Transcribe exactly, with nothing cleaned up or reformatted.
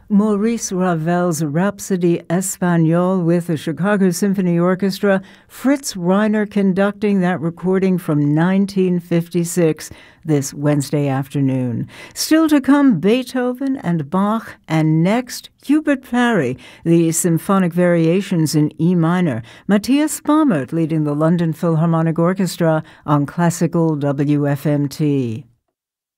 Maurice Ravel's Rhapsody Espagnole with the Chicago Symphony Orchestra, Fritz Reiner conducting that recording from nineteen fifty-six this Wednesday afternoon. Still to come, Beethoven and Bach, and next, Hubert Parry, the Symphonic Variations in E minor. Matthias Baumert leading the London Philharmonic Orchestra on Classical W F M T.